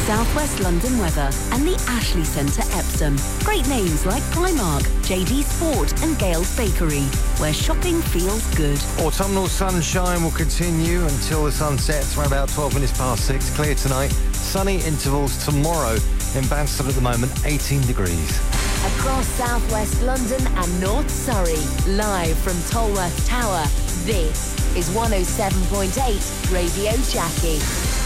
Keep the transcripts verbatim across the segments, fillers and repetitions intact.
South West London weather and the Ashley Centre Epsom. Great names like Primark, J D Sport and Gales Bakery, where shopping feels good. Autumnal sunshine will continue until the sun sets around about twelve minutes past six. Clear tonight. Sunny intervals tomorrow. In Banstead at the moment, eighteen degrees. Across South West London and North Surrey, live from Tolworth Tower, this is one oh seven point eight Radio Jackie.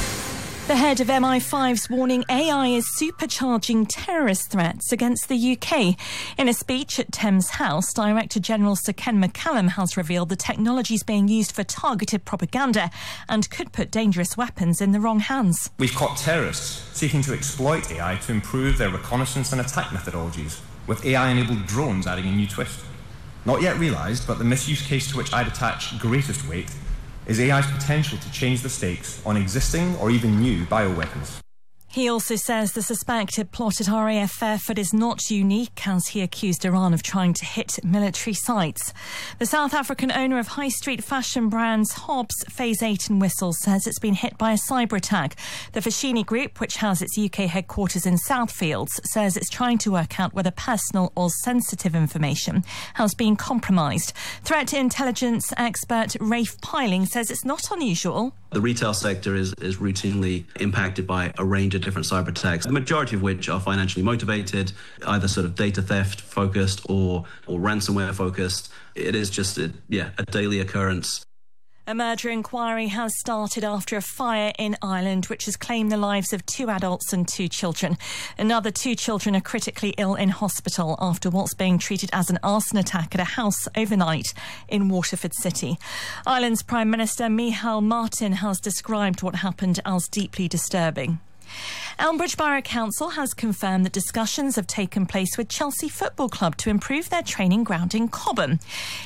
The head of M I five's warning A I is supercharging terrorist threats against the U K. In a speech at Thames House, Director General Sir Ken McCallum has revealed the technology is being used for targeted propaganda and could put dangerous weapons in the wrong hands. We've caught terrorists seeking to exploit A I to improve their reconnaissance and attack methodologies, with A I-enabled drones adding a new twist. Not yet realised, but the misuse case to which I'd attach greatest weight is A I's potential to change the stakes on existing or even new bioweapons. He also says the suspected plot at R A F Fairford is not unique, as he accused Iran of trying to hit military sites. The South African owner of high street fashion brands Hobbs, Phase eight and Whistles, says it's been hit by a cyber attack. The Foschini Group, which has its U K headquarters in Southfields, says it's trying to work out whether personal or sensitive information has been compromised. Threat intelligence expert Rafe Piling says it's not unusual. The retail sector is, is routinely impacted by a range of different cyber attacks, the majority of which are financially motivated, either sort of data theft focused or, or ransomware focused. It is just a, yeah, a daily occurrence. A murder inquiry has started after a fire in Ireland, which has claimed the lives of two adults and two children. Another two children are critically ill in hospital after what's being treated as an arson attack at a house overnight in Waterford City. Ireland's Prime Minister Micheál Martin has described what happened as deeply disturbing. Elmbridge Borough Council has confirmed that discussions have taken place with Chelsea Football Club to improve their training ground in Cobham.